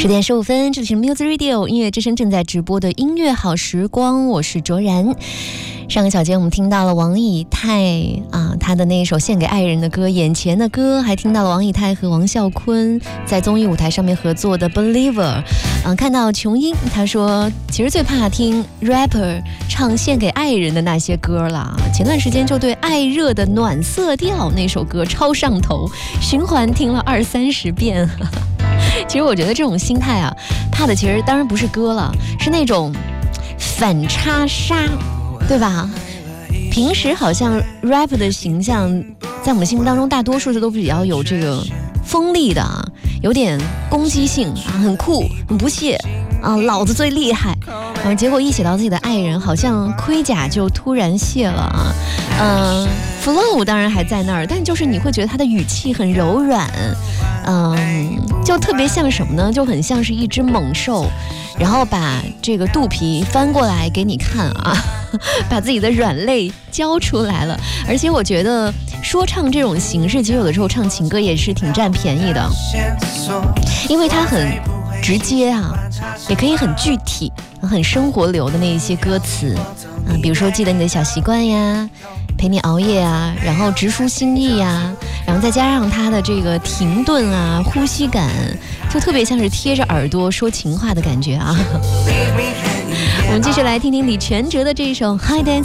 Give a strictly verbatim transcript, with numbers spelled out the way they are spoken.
十点十五分，这里是 Music Radio 音乐之声正在直播的音乐好时光，我是卓然。上个小节我们听到了王以太啊，他的那一首献给爱人的歌《眼前的歌》，还听到了王以太和王啸坤在综艺舞台上面合作的 Believer。啊，看到琼英他说其实最怕听 rapper 唱献给爱人的那些歌了，前段时间就对爱热的暖色调那首歌超上头，循环听了二三十遍。其实我觉得这种心态啊，怕的其实当然不是歌了，是那种反差杀，对吧？平时好像 rap 的形象在我们心目当中大多数的都比较有这个锋利的啊，有点攻击性啊，很酷很不屑啊，老子最厉害啊，结果一写到自己的爱人，好像盔甲就突然卸了啊。嗯 flow 当然还在那儿，但就是你会觉得他的语气很柔软，嗯，就特别像什么呢？就很像是一只猛兽，然后把这个肚皮翻过来给你看啊，把自己的软肋交出来了。而且我觉得说唱这种形式，其实有的时候唱情歌也是挺占便宜的，因为它很直接啊，也可以很具体很生活流的那一些歌词啊，比如说记得你的小习惯呀，陪你熬夜啊，然后直抒心意呀，然后再加上他的这个停顿啊，呼吸感，就特别像是贴着耳朵说情话的感觉啊。我们继续来听听李全哲的这一首《High Dance》。